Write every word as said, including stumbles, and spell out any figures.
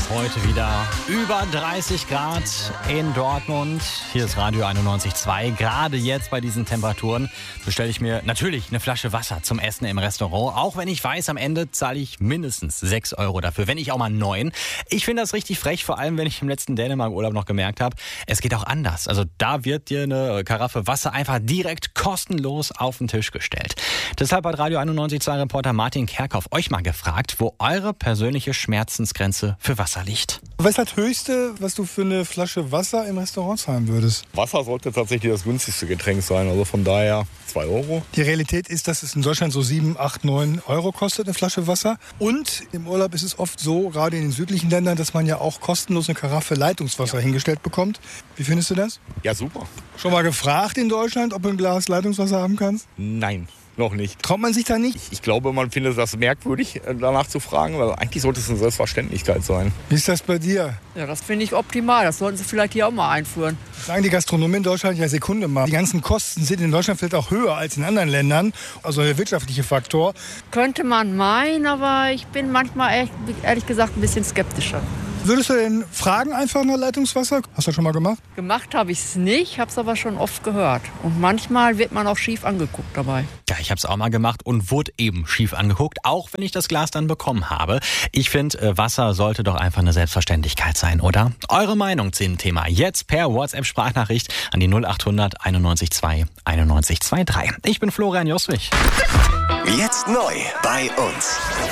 heute wieder über dreißig Grad in Dortmund. Hier ist Radio einundneunzig Komma zwei. Gerade jetzt bei diesen Temperaturen bestelle ich mir natürlich eine Flasche Wasser zum Essen im Restaurant. Auch wenn ich weiß, am Ende zahle ich mindestens sechs Euro dafür, wenn nicht auch mal neun. Ich finde das richtig frech, vor allem wenn ich im letzten Dänemark-Urlaub noch gemerkt habe, es geht auch anders. Also da wird dir eine Karaffe Wasser einfach direkt kostenlos auf den Tisch gestellt. Deshalb hat Radio einundneunzig Komma zwei Reporter Martin Kerkhoff euch mal gefragt, wo eure persönliche Schmerzensgrenze für Wasser liegt. Was ist das Höchste, was du für eine Flasche Wasser im Restaurant zahlen würdest? Wasser sollte tatsächlich das günstigste Getränk sein, also von daher zwei Euro. Die Realität ist, dass es in Deutschland so sieben, acht, neun Euro kostet, eine Flasche Wasser. Und im Urlaub ist es oft so, gerade in den südlichen Ländern, dass man ja auch kostenlos eine Karaffe Leitungswasser hingestellt bekommt. Wie findest du das? Ja, super. Schon mal gefragt in Deutschland, ob du ein Glas Leitungswasser haben kannst? Nein. Noch nicht. Traut man sich da nicht? Ich glaube, man findet das merkwürdig, danach zu fragen, weil eigentlich sollte es eine Selbstverständlichkeit sein. Wie ist das bei dir? Ja, das finde ich optimal. Das sollten sie vielleicht hier auch mal einführen. Sagen die Gastronomen in Deutschland, ja Sekunde mal, die ganzen Kosten sind in Deutschland vielleicht auch höher als in anderen Ländern. Also der wirtschaftliche Faktor. Könnte man meinen, aber ich bin manchmal echt, ehrlich gesagt ein bisschen skeptischer. Würdest du denn fragen einfach nach Leitungswasser? Hast du das schon mal gemacht? Gemacht habe ich es nicht, habe es aber schon oft gehört. Und manchmal wird man auch schief angeguckt dabei. Ja, ich habe es auch mal gemacht und wurde eben schief angeguckt, auch wenn ich das Glas dann bekommen habe. Ich finde, Wasser sollte doch einfach eine Selbstverständlichkeit sein, oder? Eure Meinung zu dem Thema jetzt per WhatsApp-Sprachnachricht an die null acht hundert einundneunzig Komma zwei einundneunzig Komma drei. Ich bin Florian Joswig. Jetzt neu bei uns.